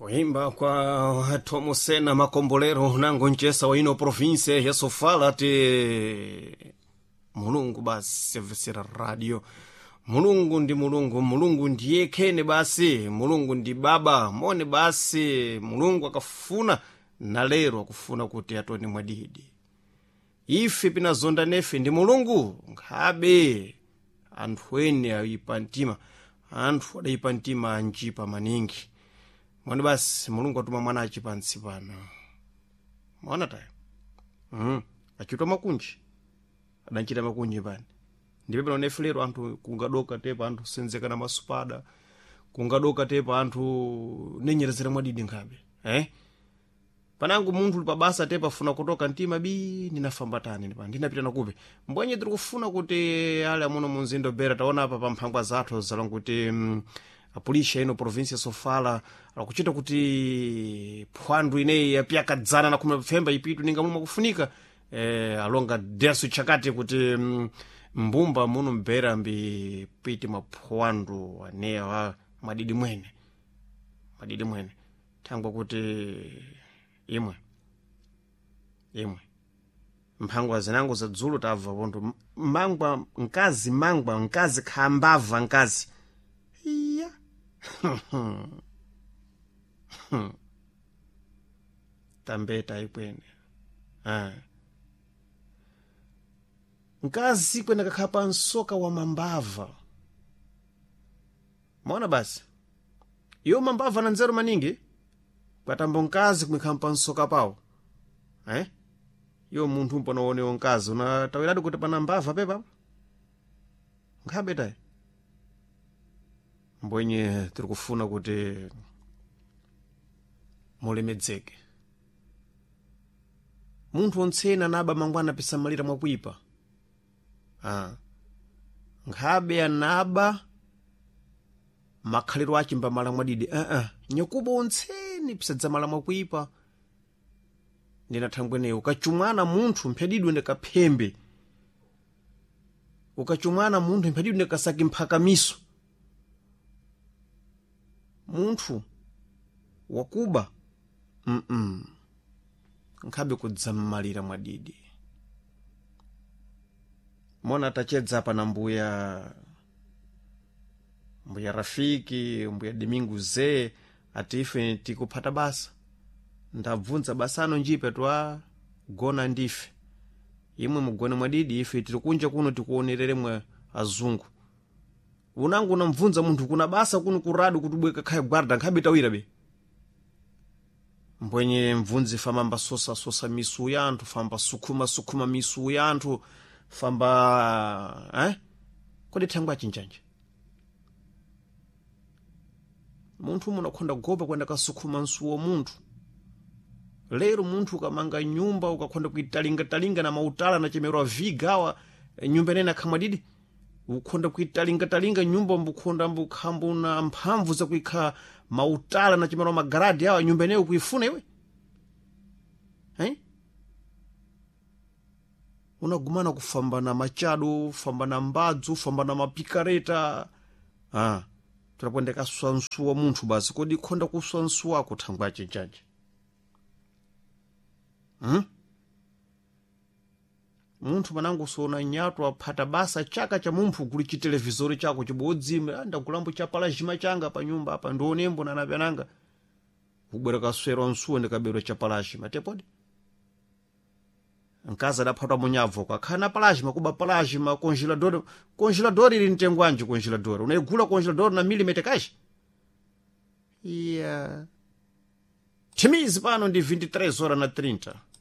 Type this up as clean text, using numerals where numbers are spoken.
Kuimba kwa Tomusena Makombolero nango nchesa wa ino province ya Sofala ati Mulungu basi sevesera radio. Mulungu ndi Mulungu, Mulungu ndiye kene basi, Mulungu ndi baba, mone basi, Mulungu akafuna na lero akufuna kuti atoni mwadidi. Ife pinazonda nefe ndi Mulungu, ngabe anthu ene ayipa ntima, anthu adayipa ntima anjipa maningi. Mone basi, Mulungu atuma mwana achipansi pano. Mwana tayo? Achitwa makunji. Adanchita makunji pani. Ndipe pano nefe lero anthu kungadoka tepa anthu senzeka na masupada. Kungadoka tepa anthu nenyerezera mwadidi ngabe. Panangu munthu li pabasa tepa funa kutoka ntima ninafambatani ndi ndinapita nakupe. Mbwenye tiri kufuna kuti ale amuno munzindo bera taona apa pamphangwa zathu zalonga kuti apulisha ino province ya Sofala akuchita kuti phwandu ineyi yapyakadzana na kumwe pfemba ipitu ninga mumwe kufunika alonga desu chakati kuti mbumba muno mbera mbi piti maphwandu anewa madidi mwene thangwa kuti imwe mphangwa zinango za dzulu tabva pondo mangwa nkazi khambava nkazi iya tambeta ikwene nkazi kwene kakhapa nsoka wa mambava maona basi iyo mambava na nzeru maningi kwatambo nkazi kumikhampa nsoka pawo iyo munthu mpona wonewo nkazi unatawiradi kuti pana mbava pepa nkhabe tayi mbwenye tiri kufuna kuti mulemedzeke munthu ontsena naba mangwana pisamalira mwakuipa nkhabe anaba makhaliro achimba mala mwadidi nyakuba ontseni pisadzamala mwakuipa ndinathangweneyo ukachumwana munthu mphedidwe ndekaphembe ukachumwana munthu mphedidwe ndekasaki mphakamiso munthu wakuba nkhabe kudzammalira mwadidi mona tachedza apa na mbuya Rafiki, mbuya Domingo Zé ati ife tikuphata basa ndabvunza basano njipe twa gona ndife imwe mugone mwadidi ife tiri kunja kuno tikuonerere mwe azungu unangu unamvunza munthu kuna basa kuno kuradu kutubweka khaya guarda nkhabe tawira be mbwenye mvunzi famba sosa misu ya anthu famba sukhuma misu ya anthu famba kodi thangwa chinjanje munthu munakhonda gopa kwenda kasukhuma nsuwo munthu lero munthu ukamanga nyumba ukakhonda kuitalinga na mautala na chemerwa vigawa nyumba nena khamwadidi ukhonda kuitalinga nyumba mbukhonda mbukhambu na mphamvu za kuikha mautala na chemerwa magaradi awa nyumba neyo kuifuna iwe unagumana kufamba na machado famba na mbadzu famba na mapikareta turapondeka swansuwa munthu basi kodi khonda kuswansuwa kuthangwa chinjaje munthu manangu sona nyato aphata basa chaka cha munthu kuli chitelevizori chako chibodzime ndakulambo cha palajima changa pa nyumba apa ndionembo na napyananga kubwera kaswera nsuwa ndikabero cha palajima tepodi nkaza adaphatwa munyavo kakhana palajima kuba palajima congelador ili ntengwanji congelador unaigula congelador na milimeter kashi timizi pano ndi 23 horas na 30